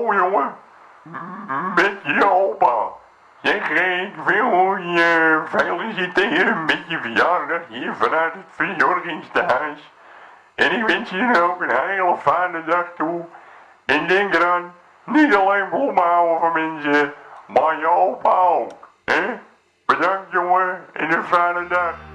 Oh jongen, met je opa. Zeg, ik wil je feliciteren met je verjaardag hier vanuit het verzorgingstehuis. En ik wens je ook een hele fijne dag toe. En denk eraan, niet alleen bloemen houden van mensen, maar je opa ook. Hè? Bedankt jongen en een fijne dag.